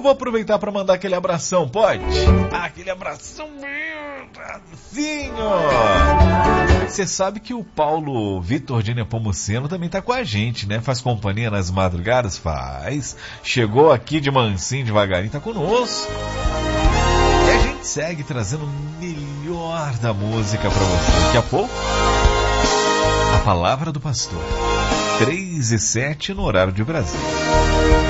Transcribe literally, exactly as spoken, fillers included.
vou aproveitar para mandar aquele abração, pode? Ah, aquele abração meu, assim, ó. Você sabe que o Paulo Vitor de Nepomuceno também tá com a gente, né? Faz companhia nas madrugadas? Faz. Chegou aqui de mansinho, devagarinho, tá conosco. E a gente segue trazendo o melhor da música para você. Daqui a pouco, a palavra do pastor. três e sete no horário de Brasília.